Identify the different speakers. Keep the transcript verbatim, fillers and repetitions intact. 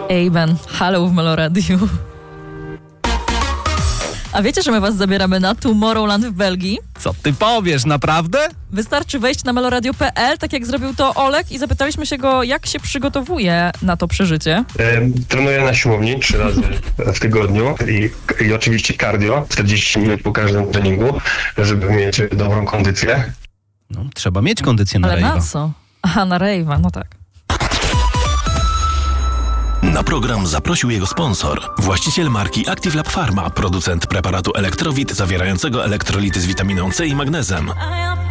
Speaker 1: Amen. Halo w Meloradiu. A wiecie, że my was zabieramy na Tomorrowland w Belgii?
Speaker 2: Co ty powiesz, naprawdę?
Speaker 1: Wystarczy wejść na meloradio kropka pe el, tak jak zrobił to Olek, i zapytaliśmy się go, jak się przygotowuje na to przeżycie.
Speaker 3: E, trenuję na siłowni trzy razy w tygodniu i, i oczywiście cardio, czterdzieści minut po każdym treningu, żeby mieć dobrą kondycję.
Speaker 2: No, trzeba mieć kondycję na
Speaker 1: Ale
Speaker 2: rejwa.
Speaker 1: na co? Aha, na rejwa, no tak.
Speaker 4: Na program zaprosił jego sponsor, właściciel marki Active Lab Pharma, producent preparatu Elektrowit zawierającego elektrolity z witaminą C i magnezem.